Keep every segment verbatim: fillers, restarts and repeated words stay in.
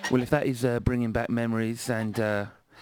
Well, if that is uh, bringing back memories, and uh,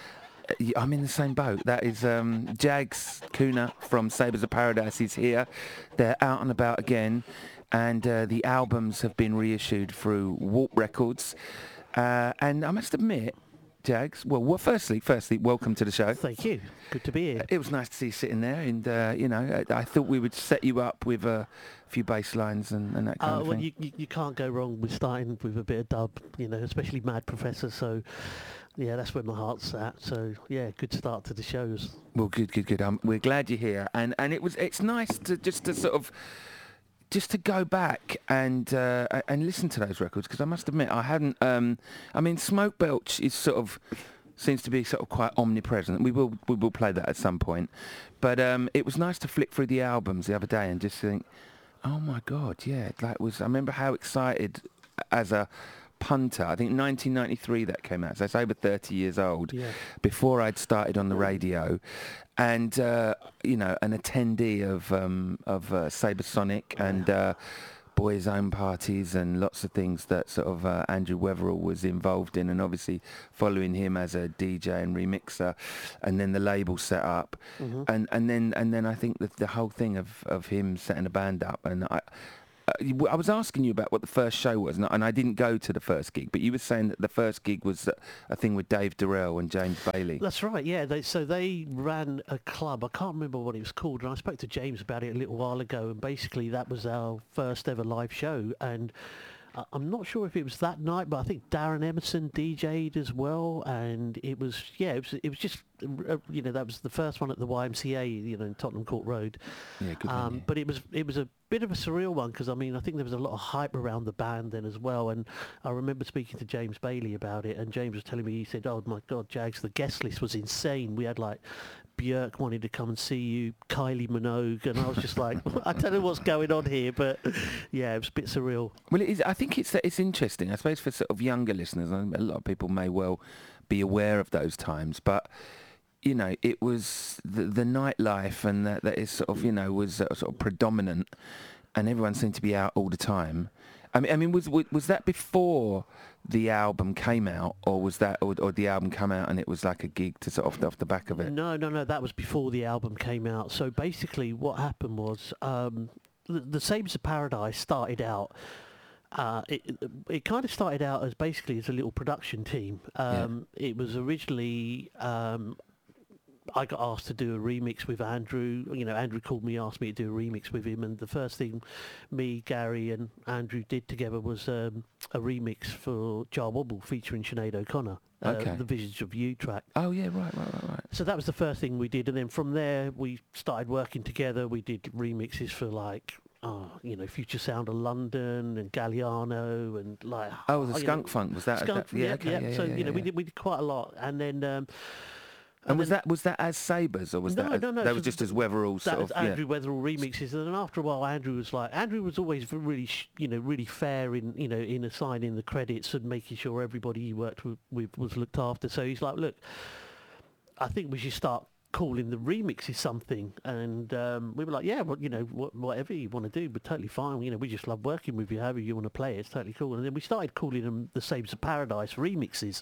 y- I'm in the same boat. That is um, Jags Kuna from Sabres of Paradise is here. They're out and about again, and uh, the albums have been reissued through Warp Records. Uh, and I must admit, Jags, well, well, firstly, firstly, welcome to the show. Thank you. Good to be here. It was nice to see you sitting there, and uh, you know, I, I thought we would set you up with a few bass lines and, and that kind Uh, of well, thing. you, you you can't go wrong with starting with a bit of dub, you know, especially Mad Professor. So, yeah, that's where my heart's at. So, yeah, good start to the shows. Well, good, good, good. Um, we're glad you're here, and and it was it's nice to just to sort of just to go back and uh, a- and listen to those records, because I must admit I hadn't. Um, I mean, Smoke Belch is sort of seems to be sort of quite omnipresent. We will we will play that at some point, but um, it was nice to flick through the albums the other day and just think, oh my God, yeah, that was. I remember how excited as a punter. I think nineteen ninety-three that came out, so it's over thirty years old. Yeah. Before I'd started on the radio, and uh, you know, an attendee of um, of uh, Sabersonic and uh, boys' own parties and lots of things that sort of uh, Andrew Weatherall was involved in, and obviously following him as a D J and remixer, and then the label set up, Mm-hmm. and and then and then I think that the whole thing of of him setting a band up, and I. Uh, you- I was asking you about what the first show was, and I, and I didn't go to the first gig, but you were saying that the first gig was uh, a thing with Dave Durrell and James Bailey. That's right, yeah. They, so they ran a club. I can't remember what it was called, and I spoke to James about it a little while ago, and basically that was our first ever live show. And uh, I'm not sure if it was that night, but I think Darren Emerson D J'd as well, and it was, yeah, it was, it was just, uh, you know, that was the first one at the Y M C A, you know, in Tottenham Court Road. Yeah, good Um, venue. but it was it was a bit of a surreal one, because I mean I think there was a lot of hype around the band then as well, and I remember speaking to James Bailey about it, and James was telling me, he said, oh my God, Jags, the guest list was insane. We had like Björk wanted to come and see you, Kylie Minogue, and I was just like, I don't know what's going on here, but yeah, it was a bit surreal. Well, it is, I think it's it's interesting. I suppose for sort of younger listeners, and a lot of people may well be aware of those times, but you know, it was the, the nightlife, and that, that is sort of, you know, was uh, sort of predominant, and everyone seemed to be out all the time. I mean, I mean, was was was that before the album came out, or was that, or, or the album come out and it was like a gig to sort of off the back of it? No, no, no, that was before the album came out. So basically what happened was, um, the, the Sabres of Paradise started out, uh, it, it, it kind of started out as basically as a little production team. Um, It was originally, um, I got asked to do a remix with Andrew. You know, Andrew called me, asked me to do a remix with him, and the first thing me, Gary, and Andrew did together was um, a remix for Jar Wobble featuring Sinead O'Connor, uh, Okay. the Visions of You track. Oh yeah, right, right, right, right. So that was the first thing we did, and then from there we started working together. We did remixes for like, oh, you know, Future Sound of London and Galliano and like. Oh, the you Skunk know, Funk, was that? Skunk, that yeah, yeah, okay, yeah. yeah, So yeah, you know, yeah, we yeah. did we did quite a lot, and then. Um, And was then- that was that as Sabres, or was No, that as, no, no, that so was just th- as Weatherall that sort was of? Yeah. Andrew Weatherall remixes, and then after a while, Andrew was like, Andrew was always v- really, sh- you know, really fair in, you know, in assigning the credits and making sure everybody he worked with, with was looked after. So he's like, look, I think we should start calling the remixes something, and um, we were like, yeah, well, you know, wh- whatever you want to do, but totally fine. You know, we just love working with you. However you want to play it, it's totally cool. And then we started calling them the Sabres of Paradise remixes.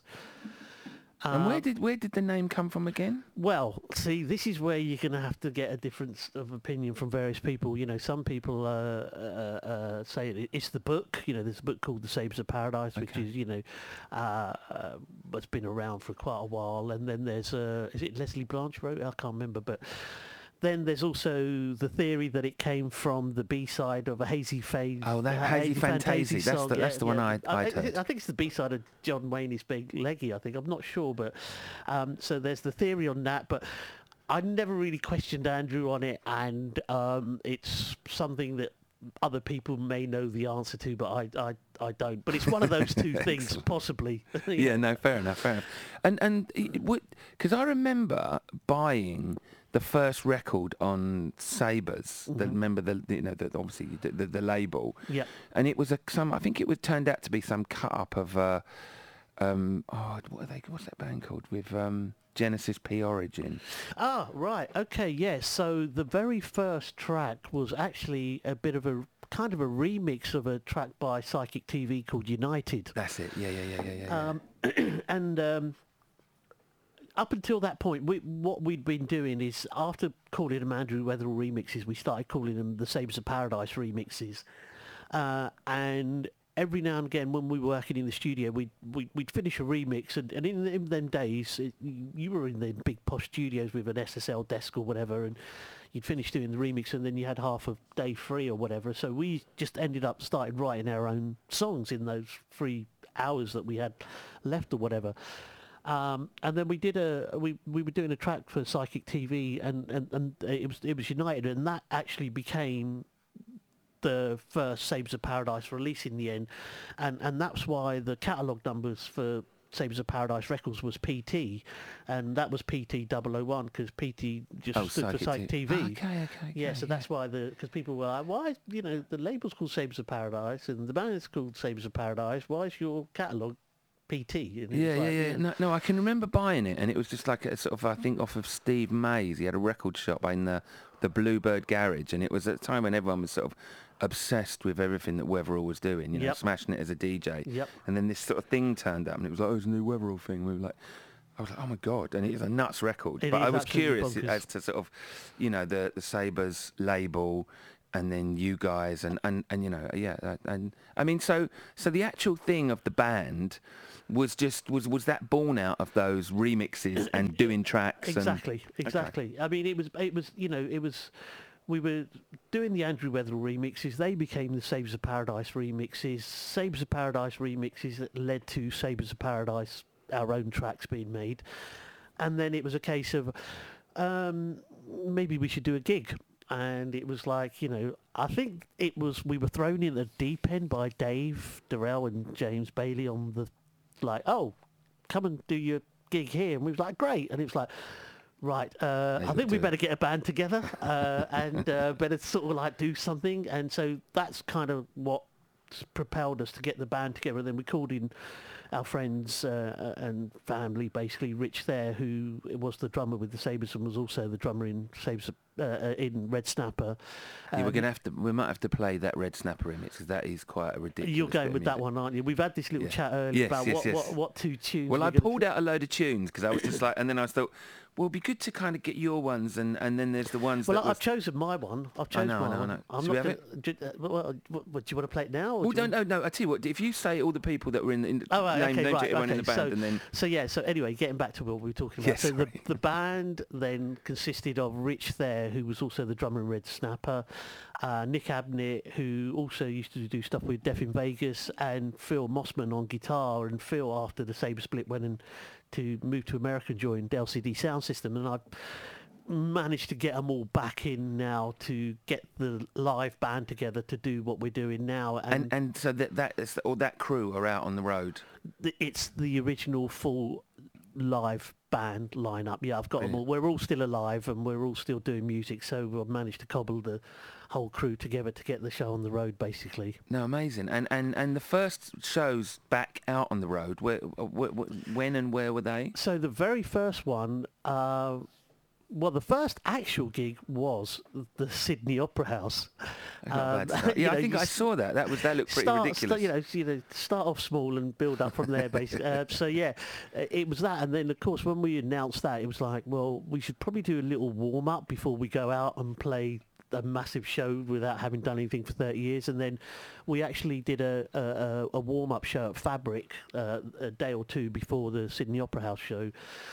And where Um, did where did the name come from again? Well, see, this is where you're going to have to get a difference of opinion from various people. You know, some people uh, uh, uh, say it- it's the book. You know, there's a book called The Sabres of Paradise, which Okay. is, you know, uh, uh, it's been around for quite a while. And then there's, uh, is it Leslie Blanche wrote it? I can't remember, but... Then there's also the theory that it came from the B-side of a Hazy Phase. Oh, that uh, Hazy Fantasy, that's song, the- that's the one I- I'd I, heard. I think it's the B-side of John Wayne's Big Leggy, I think. I'm not sure, but um, so there's the theory on that. But I never really questioned Andrew on it, and um, it's something that other people may know the answer to, but I, I, I don't. But it's one of those two things, possibly. Yeah, no, fair enough, fair enough. And and because I remember buying the first record on Sabres. The, remember the you know the, obviously the, the the label. Yeah. And it was a some. I think it was turned out to be some cut up of. Uh, um, oh, what are they? What's that band called with um, Genesis P Origin? Ah, right. Okay, yes. So the very first track was actually a bit of a kind of a remix of a track by Psychic T V called United. That's it. Yeah, yeah, yeah, yeah, yeah. Um, and um, up until that point, we, what we'd been doing is, after calling them Andrew Weatherall remixes, we started calling them the Sabres of Paradise remixes. Uh, and every now and again, when we were working in the studio, we'd, we'd, we'd finish a remix. And, and in, in them days, it, you were in the big posh studios with an S S L desk or whatever, and you'd finish doing the remix, and then you had half a day free or whatever. So we just ended up starting writing our own songs in those three hours that we had left or whatever. Um, and then we did a we, we were doing a track for Psychic T V, and, and, and it was it was United, and that actually became the first Sabres of Paradise release in the end, and and that's why the catalogue numbers for Sabres of Paradise Records was P T, and that was P T double oh one because P T just Oh, stood for Psychic Psychic T T V. V. Okay, okay, okay, Yeah, so yeah. that's why the because people were like, why you know the label's called Sabres of Paradise and the band's called Sabres of Paradise. Why is your catalogue P T? And it was Yeah, yeah, like, yeah. No, no, I can remember buying it, and it was just like a sort of, I think, off of Steve Mays. He had a record shop in the the Bluebird Garage, and it was at a time when everyone was sort of obsessed with everything that Weatherall was doing, you know, Yep. smashing it as a D J. Yep. And then this sort of thing turned up, and it was like, oh, it's a new Weatherall thing. We were like, I was like, oh my God, and it was a nuts record. It but is I was absolutely curious bonkers. as to sort of, you know, the the Sabres label, and then you guys, and, and, and you know, yeah, uh, and I mean, so so the actual thing of the band was just was was that born out of those remixes and doing tracks. Exactly, and, exactly. I mean, it was it was you know it was. We were doing the Andrew Weatherall remixes. They became the Sabres of Paradise remixes. Sabres of Paradise remixes that led to Sabres of Paradise, our own tracks being made. And then it was a case of um, maybe we should do a gig. And it was like, you know, I think it was, we were thrown in the deep end by Dave Durrell and James Bailey on the, like, oh, come and do your gig here. And we was like, great. And it was like, right, uh, They I would think we do better get a band together uh, and uh, better sort of like do something. And so that's kind of what propelled us to get the band together. And then we called in our friends uh, and family, basically Rich there, who was the drummer with the Sabres and was also the drummer in Sabres uh, in Red Snapper. Yeah, we're Um, gonna have to. We might have to play that Red Snapper remix because that is quite a ridiculous. You're going bit of with that music. one, aren't you? We've had this little Yeah. chat earlier Yes, about yes, what, yes. what what two tunes. Well, we're I gonna pulled out a load of tunes because I was just like, and then I thought, well, it'd be good to kind of get your ones, and, and then there's the ones Well, that. I've was, chosen my one. I've I chosen know, I my know, I one. know. I'm Should not we have gonna, do, uh, well, what, what, do you want to play it now? Or well, do you don't no no. I tell you what, if you say all the people that were in, the- in the Oh, right, name, okay, name right, check everyone in okay, the band, so- and then So yeah, so anyway, getting back to what we were talking about. Yeah, so the, sorry. the band then consisted of Rich there, who was also the drummer in Red Snapper, uh, Nick Abnett, who also used to do stuff with Death in Vegas, and Phil Mossman on guitar. And Phil, after the Sabre split, went and to move to America and joined L C D Sound System. And I managed to get them all back in now to get the live band together to do what we're doing now. and and so that that is, all that crew are out on the road. th- it's the original full live band lineup. Yeah, I've got them all. Brilliant. We're all still alive and we're all still doing music, so we've managed to cobble the whole crew together to get the show on the road, basically. No, amazing. And and and the first shows back out on the road. Where, wh- wh- when and where were they? So the very first one, uh, well, the first actual gig was the Sydney Opera House. Not Um, bad start. you Yeah, know, I think you I s- saw that. That was that looked pretty start, ridiculous. Start, you know, s- you know, start off small and build up from there, basically. uh, so yeah, uh, it was that, and then of course when we announced that, it was like, well, we should probably do a little warm up before we go out and play a massive show without having done anything for thirty years. And then we actually did a a, a- a warm up show at Fabric uh, a day or two before the Sydney Opera House show.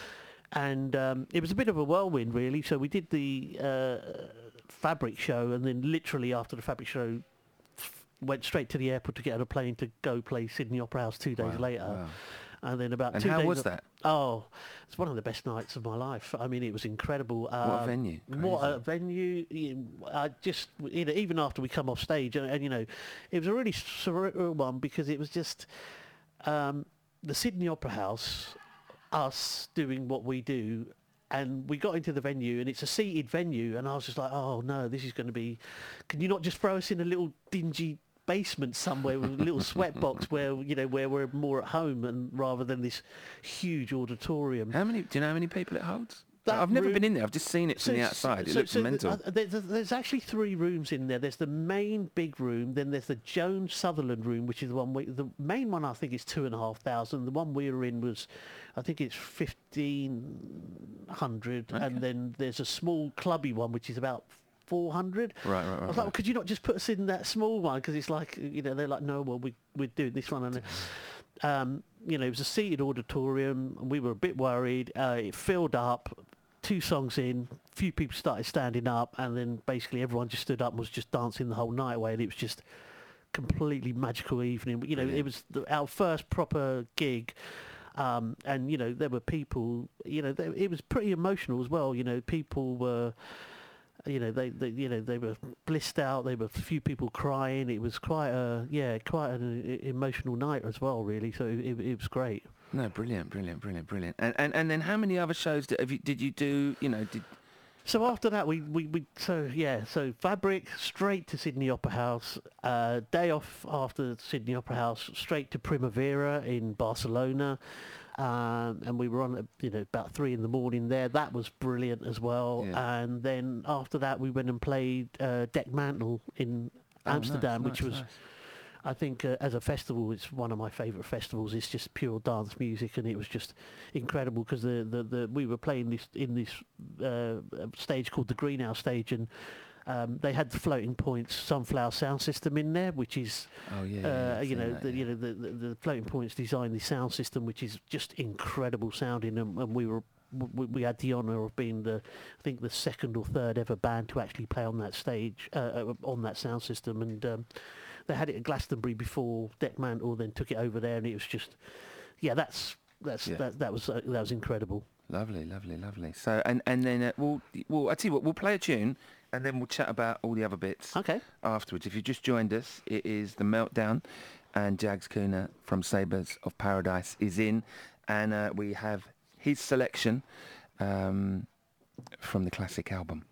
And um, it was a bit of a whirlwind, really. So we did the uh, Fabric show, and then literally after the Fabric show, f- went straight to the airport to get on a plane to go play Sydney Opera House two days Wow, later. wow. And then about And two how days was of- that? Oh, it's one of the best nights of my life. I mean, it was incredible. What a Um, venue. What Crazy. a venue. You- I just, you know, even after we come off stage, and, and you know, it was a really surreal one because it was just um, the Sydney Opera House, us doing what we do, and we got into the venue, and it's a seated venue, and I was just like, oh no, this is going to be, can you not just throw us in a little dingy basement somewhere with a little sweat box where, you know, where we're more at home, and rather than this huge auditorium? How many? Do you know how many people it holds? that I've never room- been in there. I've just seen it from the it's- outside. It so- looks so mental. uh, there- there's, there's actually three rooms in there. There's the main big room, then there's the Joan Sutherland room, which is the one we, the main one I think is two and a half thousand. The one we were in was, I think it's fifteen hundred, Okay. and then there's a small clubby one which is about four hundred. Right, right, I right. was like, right. well, could you not just put us in that small one? Because it's like, you know, they're like, no, well, we we're doing this one, and um, you know, it was a seated auditorium, and we were a bit worried. Uh, it filled up. Two songs in, few people started standing up, and then basically everyone just stood up and was just dancing the whole night away, and it was just completely magical evening. You know, Brilliant. it was the, our first proper gig. Um, and you know, there were people. You know, they, it was pretty emotional as well. You know, people were. You know, they, they, you know, they were blissed out. There were a few people crying. It was quite a, yeah, quite an e- emotional night as well, really. So it, it was great. No, brilliant, brilliant, brilliant, brilliant. And and, and then how many other shows did, have you, did you do? You know, did So after that, we, we, we so yeah, so Fabric straight to Sydney Opera House. Uh, day off after Sydney Opera House, straight to Primavera in Barcelona. Um, and we were on, you know, about three in the morning there. That was brilliant as well. Yeah. And then after that, we went and played uh, Deck Mantle in Oh, Amsterdam, nice, which nice, was, nice. I think, uh, as a festival, it's one of my favourite festivals. It's just pure dance music, and it was just incredible because the, the, the we were playing this in this uh, stage called the Greenhouse stage, and um, they had the Floating Points Sunflower sound system in there, which is Oh yeah, uh, yeah, I've you seen know, that, the, yeah. you know, the, the, the Floating Points designed the sound system, which is just incredible sounding, and, and we were we, we had the honour of being the, I think the second or third ever band to actually play on that stage, uh, uh, on that sound system, and um, they had it at Glastonbury before Deck Mantle, then took it over there, and it was just, yeah, that's that's Yeah. that that was uh, that was incredible. Lovely, lovely, lovely. So and and then uh, we'll we'll I tell you what, we'll play a tune and then we'll chat about all the other bits Okay. afterwards. If you just joined us, it is the Meltdown, and Jags Cooner from Sabres of Paradise is in, and uh, we have his selection um, from the classic album.